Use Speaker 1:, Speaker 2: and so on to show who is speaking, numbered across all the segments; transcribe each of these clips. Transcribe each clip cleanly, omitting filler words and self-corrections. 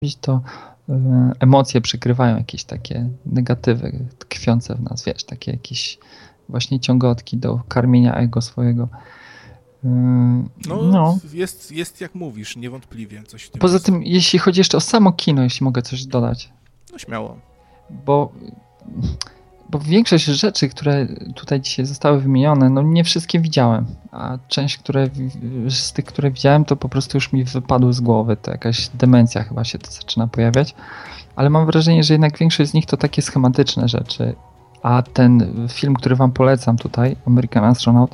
Speaker 1: to emocje przykrywają jakieś takie negatywy tkwiące w nas, wiesz, takie jakieś właśnie ciągotki do karmienia ego swojego.
Speaker 2: No. Jest jak mówisz, niewątpliwie coś w tym.
Speaker 1: Poza tym, jeśli chodzi jeszcze o samo kino, jeśli mogę coś dodać.
Speaker 2: No śmiało.
Speaker 1: Bo większość rzeczy, które tutaj dzisiaj zostały wymienione, no nie wszystkie widziałem, a część z tych, które widziałem, to po prostu już mi wypadły z głowy, to jakaś demencja chyba się to zaczyna pojawiać, ale mam wrażenie, że jednak większość z nich to takie schematyczne rzeczy, a ten film, który wam polecam tutaj, American Astronaut,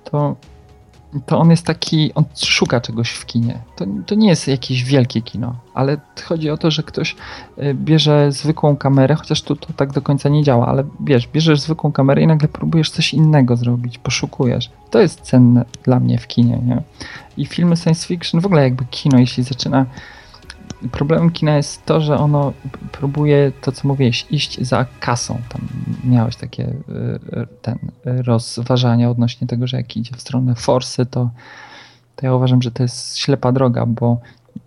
Speaker 1: to on jest taki, on szuka czegoś w kinie. To nie jest jakieś wielkie kino, ale chodzi o to, że ktoś bierze zwykłą kamerę, chociaż to tak do końca nie działa, ale bierzesz zwykłą kamerę i nagle próbujesz coś innego zrobić, poszukujesz. To jest cenne dla mnie w kinie, nie? I filmy science fiction, w ogóle jakby kino, jeśli zaczyna... Problemem kina jest to, że ono próbuje, to co mówiłeś, iść za kasą. Tam miałeś takie rozważania odnośnie tego, że jak idzie w stronę forsy, to ja uważam, że to jest ślepa droga, bo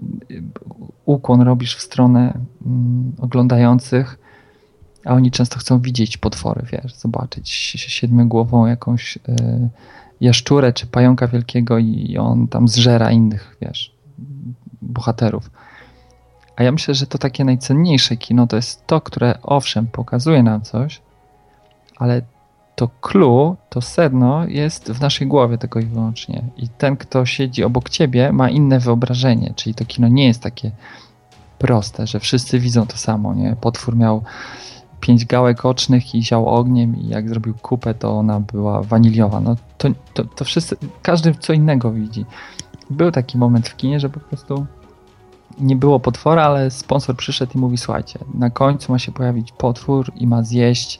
Speaker 1: ukłon robisz w stronę oglądających, a oni często chcą widzieć potwory, wiesz, zobaczyć siedmiogłową jakąś jaszczurę czy pająka wielkiego i on tam zżera innych, wiesz, bohaterów. A ja myślę, że to takie najcenniejsze kino to jest to, które owszem pokazuje nam coś, ale to clue, to sedno jest w naszej głowie tylko i wyłącznie. I ten, kto siedzi obok ciebie, ma inne wyobrażenie, czyli to kino nie jest takie proste, że wszyscy widzą to samo, nie? Potwór miał 5 gałek ocznych i ział ogniem i jak zrobił kupę, to ona była waniliowa. No to wszyscy, każdy co innego widzi. Był taki moment w kinie, że po prostu nie było potwora, ale sponsor przyszedł i mówi, słuchajcie, na końcu ma się pojawić potwór i ma zjeść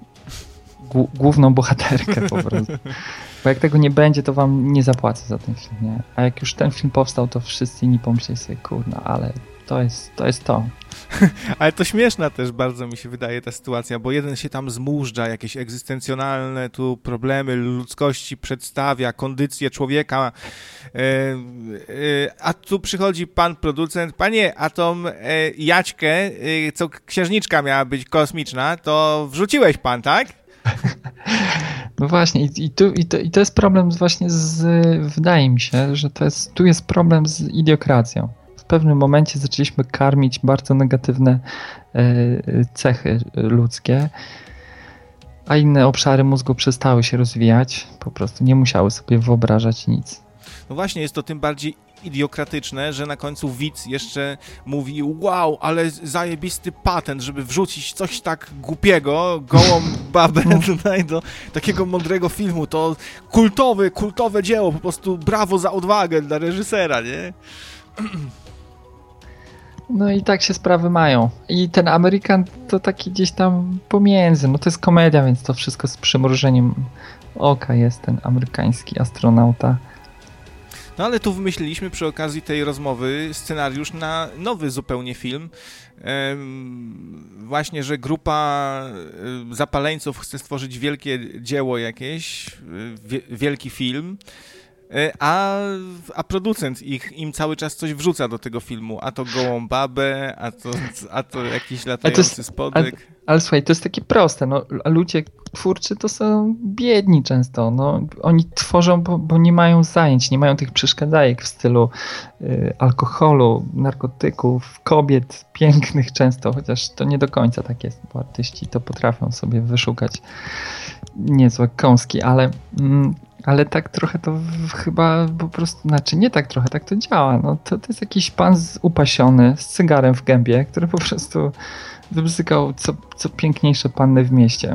Speaker 1: główną bohaterkę po prostu. Bo jak tego nie będzie, to wam nie zapłacę za ten film, nie? A jak już ten film powstał, to wszyscy inni pomyśleli sobie, kurna, ale to jest to.
Speaker 2: Ale to śmieszna też bardzo mi się wydaje ta sytuacja, bo jeden się tam zmużdża, jakieś egzystencjonalne tu problemy ludzkości przedstawia, kondycję człowieka, a tu przychodzi pan producent, panie, a tą Jaćkę, co księżniczka miała być kosmiczna, to wrzuciłeś pan, tak?
Speaker 1: No właśnie i to jest problem właśnie wydaje mi się, że tu jest problem z idiokracją. W pewnym momencie zaczęliśmy karmić bardzo negatywne cechy ludzkie, a inne obszary mózgu przestały się rozwijać, po prostu nie musiały sobie wyobrażać nic.
Speaker 2: No właśnie, jest to tym bardziej idiokratyczne, że na końcu widz jeszcze mówi, wow, ale zajebisty patent, żeby wrzucić coś tak głupiego, gołą babę tutaj do takiego mądrego filmu, to kultowe dzieło, po prostu brawo za odwagę dla reżysera, nie?
Speaker 1: No i tak się sprawy mają. I ten Amerykan to taki gdzieś tam pomiędzy. No to jest komedia, więc to wszystko z przymrużeniem oka jest ten amerykański astronauta.
Speaker 2: No ale tu wymyśliliśmy przy okazji tej rozmowy scenariusz na nowy zupełnie film. Właśnie, że grupa zapaleńców chce stworzyć wielkie dzieło jakieś, wielki film. A producent im cały czas coś wrzuca do tego filmu, a to gołą babę, a to jakiś latający spodek.
Speaker 1: Ale słuchaj, to jest takie proste, no, ludzie twórczy to są biedni często, no, oni tworzą, bo nie mają zajęć, nie mają tych przeszkadzajek w stylu alkoholu, narkotyków, kobiet pięknych często, chociaż to nie do końca tak jest, bo artyści to potrafią sobie wyszukać niezłe kąski, ale tak trochę to chyba po prostu, znaczy nie tak trochę, tak to działa. No, to jest jakiś pan upasiony z cygarem w gębie, który po prostu wybzykał co piękniejsze panny w mieście.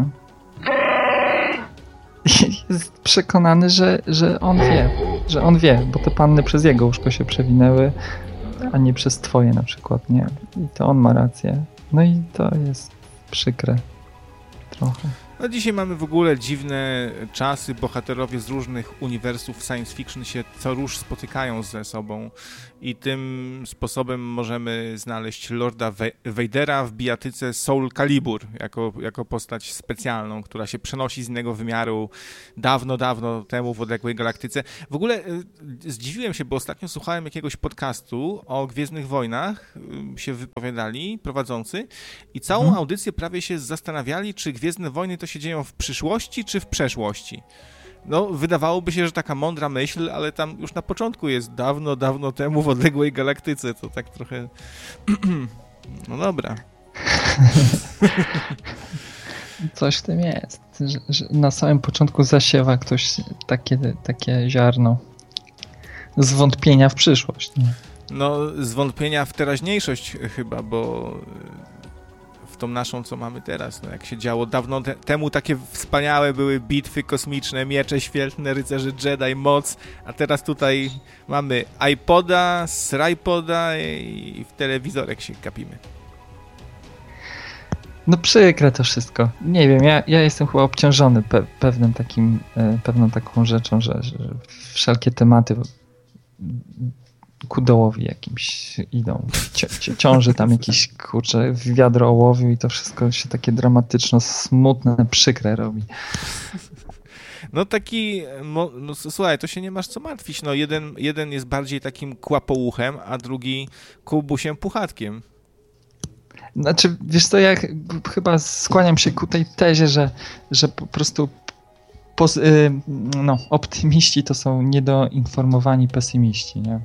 Speaker 1: I jest przekonany, że on wie, bo te panny przez jego łóżko się przewinęły, a nie przez twoje na przykład, nie? I to on ma rację. No i to jest przykre trochę.
Speaker 2: No dzisiaj mamy w ogóle dziwne czasy, bohaterowie z różnych uniwersów science fiction się co rusz spotykają ze sobą i tym sposobem możemy znaleźć Lorda Vadera w bijatyce Soul Calibur jako postać specjalną, która się przenosi z innego wymiaru dawno, dawno temu w odległej galaktyce. W ogóle zdziwiłem się, bo ostatnio słuchałem jakiegoś podcastu o Gwiezdnych Wojnach, się wypowiadali prowadzący i całą audycję prawie się zastanawiali, czy Gwiezdne Wojny to się dzieją w przyszłości czy w przeszłości. No, wydawałoby się, że taka mądra myśl, ale tam już na początku jest dawno, dawno temu w odległej galaktyce, to tak trochę... No dobra.
Speaker 1: Coś w tym jest, że na samym początku zasiewa ktoś takie ziarno zwątpienia w przyszłość. Nie?
Speaker 2: No, zwątpienia w teraźniejszość chyba, bo... w tą naszą, co mamy teraz. No, jak się działo dawno temu, takie wspaniałe były bitwy kosmiczne, miecze świetlne, rycerze Jedi, moc, a teraz tutaj mamy iPoda, srajpoda i w telewizorek się gapimy.
Speaker 1: No przykre to wszystko. Nie wiem, ja jestem chyba obciążony pewną taką rzeczą, że wszelkie tematy ku dołowi jakimś idą. Ciąży tam jakiś, kurczę, wiadro ołowiu i to wszystko się takie dramatyczno, smutne, przykre robi.
Speaker 2: No taki, no słuchaj, to się nie masz co martwić. No jeden jest bardziej takim kłapouchem, a drugi kubusiem puchatkiem.
Speaker 1: Znaczy, wiesz co, ja chyba skłaniam się ku tej tezie, że po prostu optymiści to są niedoinformowani pesymiści, nie?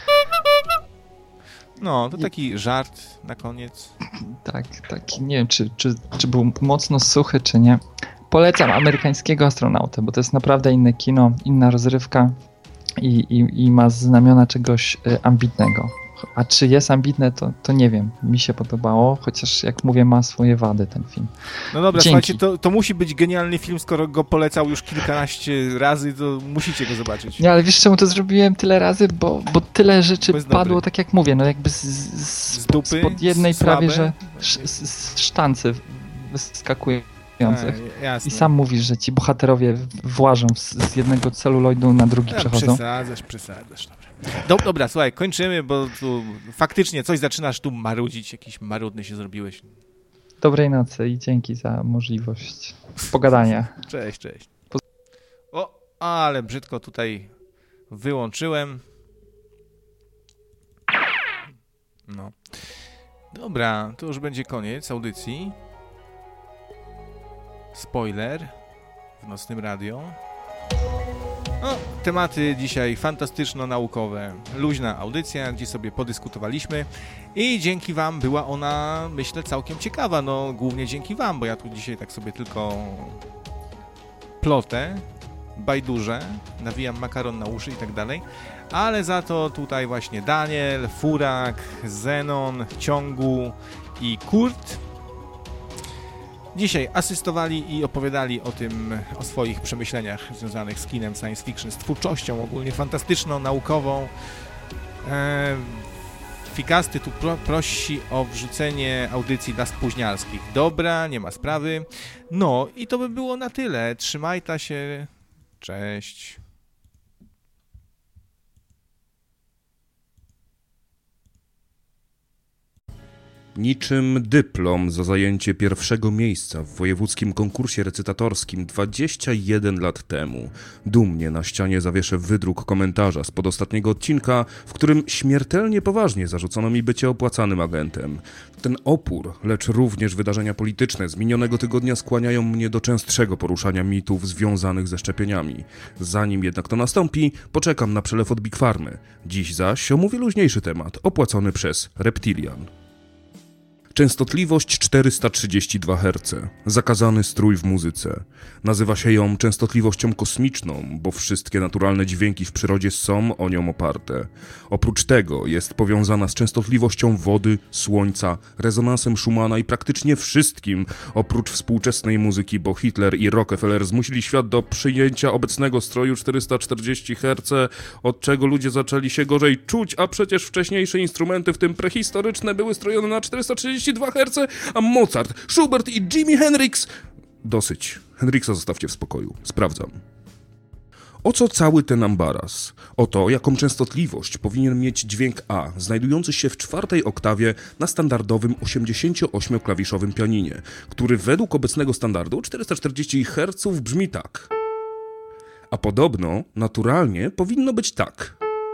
Speaker 2: No, to taki żart na koniec.
Speaker 1: Tak, taki, nie wiem, czy był mocno suchy, czy nie. Polecam Amerykańskiego Astronautę, bo to jest naprawdę inne kino, inna rozrywka i ma znamiona czegoś ambitnego. A czy jest ambitne, to nie wiem. Mi się podobało, chociaż jak mówię, ma swoje wady ten film.
Speaker 2: No dobra,
Speaker 1: Dzięki.
Speaker 2: słuchajcie, to musi być genialny film, skoro go polecał już kilkanaście razy, to musicie go zobaczyć.
Speaker 1: Nie, ale wiesz czemu to zrobiłem tyle razy? Bo tyle rzeczy padło, dobry. Tak jak mówię, no jakby z dupy, spod jednej słabe. Prawie, że sztancy wyskakujących.
Speaker 2: Jasne.
Speaker 1: I sam mówisz, że ci bohaterowie włażą z jednego celuloidu na drugi przechodzą.
Speaker 2: Przesadzasz. Dobra, słuchaj, kończymy, bo tu faktycznie coś zaczynasz tu marudzić, jakiś marudny się zrobiłeś.
Speaker 1: Dobrej nocy i dzięki za możliwość pogadania.
Speaker 2: Cześć. O, ale brzydko tutaj wyłączyłem. No. Dobra, to już będzie koniec audycji. Spoiler w Nocnym Radio. No, tematy dzisiaj fantastyczno-naukowe. Luźna audycja, gdzie sobie podyskutowaliśmy i dzięki wam była ona, myślę, całkiem ciekawa. No, głównie dzięki wam, bo ja tu dzisiaj tak sobie tylko plotę, bajdurzę, nawijam makaron na uszy i tak dalej, ale za to tutaj właśnie Daniel, Furak, Zenon, Ciągu i Kurt dzisiaj asystowali i opowiadali o swoich przemyśleniach związanych z kinem science fiction, z twórczością ogólnie fantastyczną, naukową. Fikasty tu prosi o wrzucenie audycji dla spóźnialskich. Dobra, nie ma sprawy. No i to by było na tyle. Trzymajta się. Cześć.
Speaker 3: Niczym dyplom za zajęcie pierwszego miejsca w wojewódzkim konkursie recytatorskim 21 lat temu. Dumnie na ścianie zawieszę wydruk komentarza spod ostatniego odcinka, w którym śmiertelnie poważnie zarzucono mi bycie opłacanym agentem. Ten opór, lecz również wydarzenia polityczne z minionego tygodnia skłaniają mnie do częstszego poruszania mitów związanych ze szczepieniami. Zanim jednak to nastąpi, poczekam na przelew od Big Pharmy. Dziś zaś omówię luźniejszy temat, opłacony przez Reptilian. Częstotliwość 432 Hz. Zakazany strój w muzyce. Nazywa się ją częstotliwością kosmiczną, bo wszystkie naturalne dźwięki w przyrodzie są o nią oparte. Oprócz tego jest powiązana z częstotliwością wody, słońca, rezonansem Schumana i praktycznie wszystkim, oprócz współczesnej muzyki, bo Hitler i Rockefeller zmusili świat do przyjęcia obecnego stroju 440 Hz, od czego ludzie zaczęli się gorzej czuć, a przecież wcześniejsze instrumenty, w tym prehistoryczne, były strojone na 432 Hz, a Mozart, Schubert i Jimi Hendrix... Dosyć. Hendrixa zostawcie w spokoju. Sprawdzam. O co cały ten ambaras? O to, jaką częstotliwość powinien mieć dźwięk A, znajdujący się w 4. oktawie na standardowym 88-klawiszowym pianinie, który według obecnego standardu 440 Hz brzmi tak. A podobno, naturalnie, powinno być tak.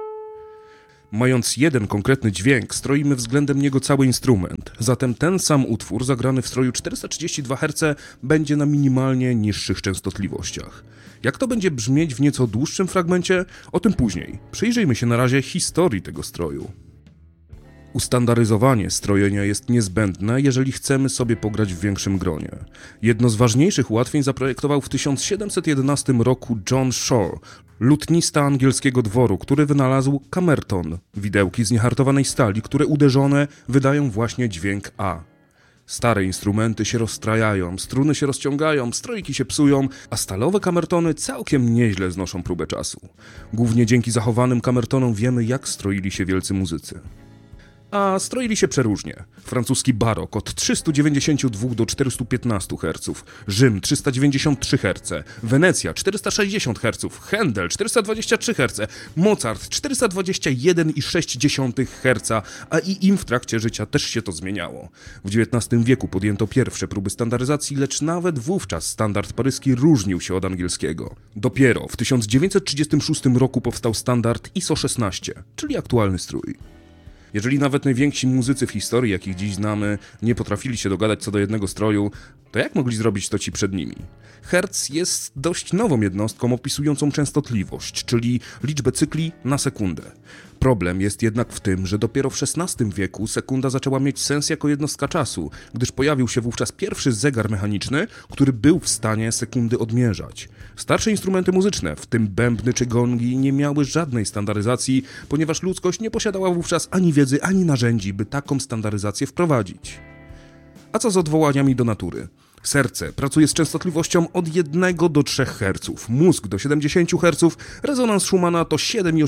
Speaker 3: Mając jeden konkretny dźwięk, stroimy względem niego cały instrument. Zatem ten sam utwór zagrany w stroju 432 Hz będzie na minimalnie niższych częstotliwościach. Jak to będzie brzmieć w nieco dłuższym fragmencie? O tym później. Przyjrzyjmy się na razie historii tego stroju. Ustandaryzowanie strojenia jest niezbędne, jeżeli chcemy sobie pograć w większym gronie. Jedno z ważniejszych ułatwień zaprojektował w 1711 roku John Shore, lutnista angielskiego dworu, który wynalazł kamerton, widełki z niehartowanej stali, które uderzone wydają właśnie dźwięk A. Stare instrumenty się rozstrajają, struny się rozciągają, strojki się psują, a stalowe kamertony całkiem nieźle znoszą próbę czasu. Głównie dzięki zachowanym kamertonom wiemy, jak stroili się wielcy muzycy. A stroili się przeróżnie. Francuski barok od 392 do 415 Hz, Rzym 393 Hz, Wenecja 460 Hz, Händel 423 Hz, Mozart 421,6 Hz, a i im w trakcie życia też się to zmieniało. W XIX wieku podjęto pierwsze próby standaryzacji, lecz nawet wówczas standard paryski różnił się od angielskiego. Dopiero w 1936 roku powstał standard ISO 16, czyli aktualny strój. Jeżeli nawet najwięksi muzycy w historii, jakich dziś znamy, nie potrafili się dogadać co do jednego stroju, to jak mogli zrobić to ci przed nimi? Hertz jest dość nową jednostką opisującą częstotliwość, czyli liczbę cykli na sekundę. Problem jest jednak w tym, że dopiero w XVI wieku sekunda zaczęła mieć sens jako jednostka czasu, gdyż pojawił się wówczas pierwszy zegar mechaniczny, który był w stanie sekundy odmierzać. Starsze instrumenty muzyczne, w tym bębny czy gongi, nie miały żadnej standaryzacji, ponieważ ludzkość nie posiadała wówczas ani wiedzy, ani narzędzi, by taką standaryzację wprowadzić. A co z odwołaniami do natury? Serce pracuje z częstotliwością od 1 do 3 Hz, mózg do 70 Hz, rezonans Schumana to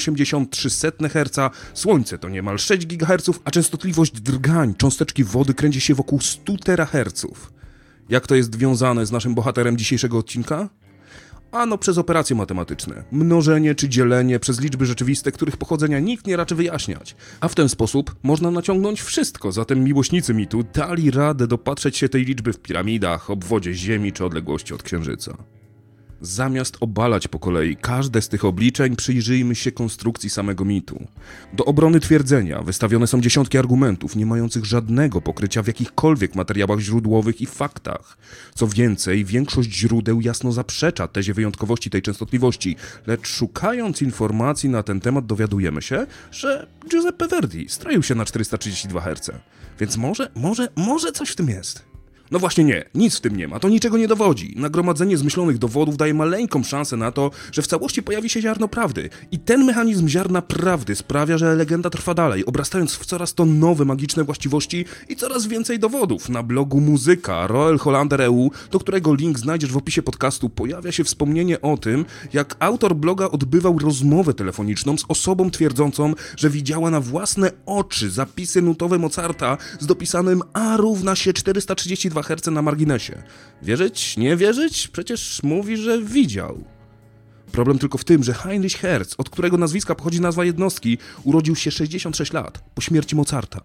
Speaker 3: 7,83 Hz, Słońce to niemal 6 GHz, a częstotliwość drgań cząsteczki wody kręci się wokół 100 THz. Jak to jest wiązane z naszym bohaterem dzisiejszego odcinka? Ano przez operacje matematyczne, mnożenie czy dzielenie przez liczby rzeczywiste, których pochodzenia nikt nie raczy wyjaśniać. A w ten sposób można naciągnąć wszystko, zatem miłośnicy mitu dali radę dopatrzeć się tej liczby w piramidach, obwodzie Ziemi czy odległości od Księżyca. Zamiast obalać po kolei każde z tych obliczeń, przyjrzyjmy się konstrukcji samego mitu. Do obrony twierdzenia wystawione są dziesiątki argumentów, nie mających żadnego pokrycia w jakichkolwiek materiałach źródłowych i faktach. Co więcej, większość źródeł jasno zaprzecza tezie wyjątkowości tej częstotliwości, lecz szukając informacji na ten temat dowiadujemy się, że Giuseppe Verdi stroił się na 432 Hz. Więc może coś w tym jest. No właśnie nie, nic w tym nie ma, to niczego nie dowodzi. Nagromadzenie zmyślonych dowodów daje maleńką szansę na to, że w całości pojawi się ziarno prawdy. I ten mechanizm ziarna prawdy sprawia, że legenda trwa dalej, obrastając w coraz to nowe magiczne właściwości i coraz więcej dowodów. Na blogu Muzyka Roel Hollander EU, do którego link znajdziesz w opisie podcastu, pojawia się wspomnienie o tym, jak autor bloga odbywał rozmowę telefoniczną z osobą twierdzącą, że widziała na własne oczy zapisy nutowe Mozarta z dopisanym A równa się 432 Hz na marginesie. Wierzyć? Nie wierzyć? Przecież mówi, że widział. Problem tylko w tym, że Heinrich Hertz, od którego nazwiska pochodzi nazwa jednostki, urodził się 66 lat po śmierci Mozarta.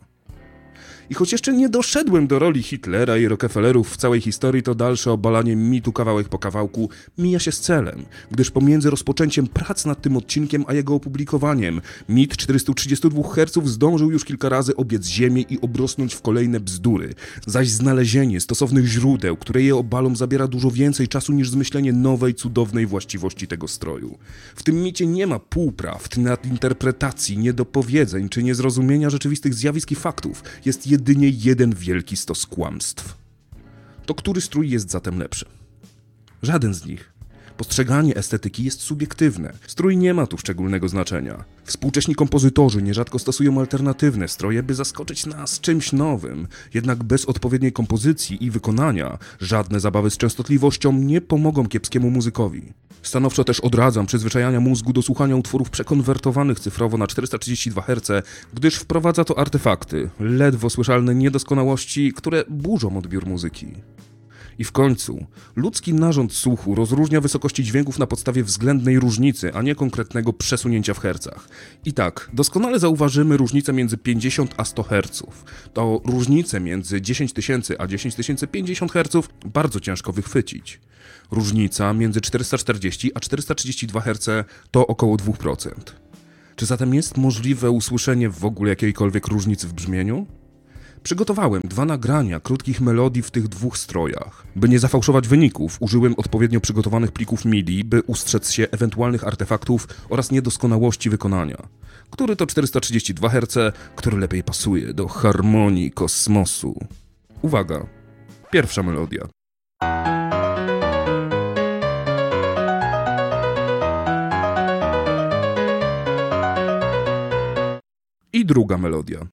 Speaker 3: I choć jeszcze nie doszedłem do roli Hitlera i Rockefellerów w całej historii, to dalsze obalanie mitu kawałek po kawałku mija się z celem, gdyż pomiędzy rozpoczęciem prac nad tym odcinkiem a jego opublikowaniem mit 432 Hz zdążył już kilka razy obiec ziemię i obrosnąć w kolejne bzdury, zaś znalezienie stosownych źródeł, które je obalą, zabiera dużo więcej czasu niż zmyślenie nowej, cudownej właściwości tego stroju. W tym micie nie ma półprawd, nadinterpretacji, niedopowiedzeń czy niezrozumienia rzeczywistych zjawisk i faktów. Jest jedynie jeden wielki stos kłamstw. To który strój jest zatem lepszy? Żaden z nich. Postrzeganie estetyki jest subiektywne. Strój nie ma tu szczególnego znaczenia. Współcześni kompozytorzy nierzadko stosują alternatywne stroje, by zaskoczyć nas czymś nowym. Jednak bez odpowiedniej kompozycji i wykonania żadne zabawy z częstotliwością nie pomogą kiepskiemu muzykowi. Stanowczo też odradzam przyzwyczajania mózgu do słuchania utworów przekonwertowanych cyfrowo na 432 Hz, gdyż wprowadza to artefakty, ledwo słyszalne niedoskonałości, które burzą odbiór muzyki. I w końcu, ludzki narząd słuchu rozróżnia wysokości dźwięków na podstawie względnej różnicy, a nie konkretnego przesunięcia w hercach. I tak, doskonale zauważymy różnicę między 50 a 100 Hz. To różnicę między 10 000 a 10 050 Hz bardzo ciężko wychwycić. Różnica między 440 a 432 Hz to około 2%. Czy zatem jest możliwe usłyszenie w ogóle jakiejkolwiek różnicy w brzmieniu? Przygotowałem 2 nagrania krótkich melodii w tych 2 strojach. By nie zafałszować wyników, użyłem odpowiednio przygotowanych plików MIDI, by ustrzec się ewentualnych artefaktów oraz niedoskonałości wykonania. Który to 432 Hz, który lepiej pasuje do harmonii kosmosu. Uwaga, pierwsza melodia. I druga melodia.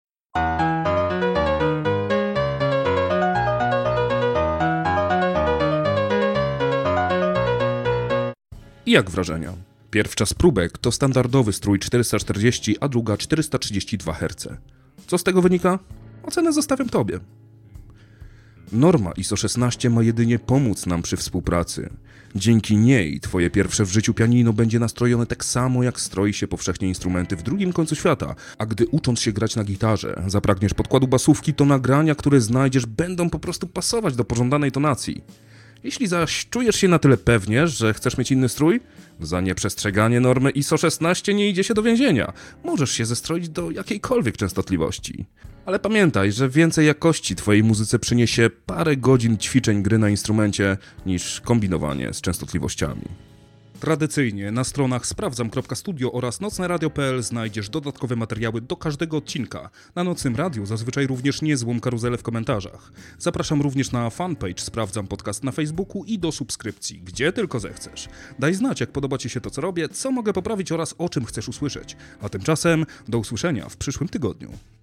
Speaker 3: I jak wrażenia? Pierwsza z próbek to standardowy strój 440, a druga 432 Hz. Co z tego wynika? Ocenę zostawiam Tobie. Norma ISO 16 ma jedynie pomóc nam przy współpracy. Dzięki niej Twoje pierwsze w życiu pianino będzie nastrojone tak samo, jak stroi się powszechnie instrumenty w drugim końcu świata, a gdy ucząc się grać na gitarze, zapragniesz podkładu basówki, to nagrania, które znajdziesz, będą po prostu pasować do pożądanej tonacji. Jeśli zaś czujesz się na tyle pewnie, że chcesz mieć inny strój, za nieprzestrzeganie normy ISO 16 nie idzie się do więzienia. Możesz się zestroić do jakiejkolwiek częstotliwości. Ale pamiętaj, że więcej jakości Twojej muzyce przyniesie parę godzin ćwiczeń gry na instrumencie niż kombinowanie z częstotliwościami. Tradycyjnie na stronach sprawdzam.studio oraz nocneradio.pl znajdziesz dodatkowe materiały do każdego odcinka. Na Nocnym Radiu zazwyczaj również niezłą karuzelę w komentarzach. Zapraszam również na fanpage Sprawdzam Podcast na Facebooku i do subskrypcji, gdzie tylko zechcesz. Daj znać, jak podoba Ci się to, co robię, co mogę poprawić oraz o czym chcesz usłyszeć. A tymczasem do usłyszenia w przyszłym tygodniu.